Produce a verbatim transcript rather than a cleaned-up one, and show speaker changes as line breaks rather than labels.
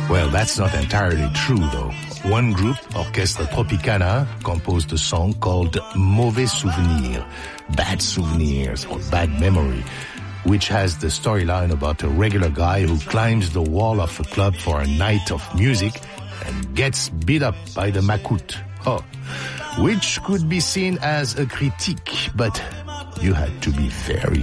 Well, that's not entirely true, though. One group, Orchestra Tropicana, composed a song called Mauvais Souvenir, Bad Souvenirs, or Bad Memory, which has the storyline about a regular guy who climbs the wall of a club for a night of music and gets beat up by the macoute. Oh, which could be seen as a critique, but you had to be very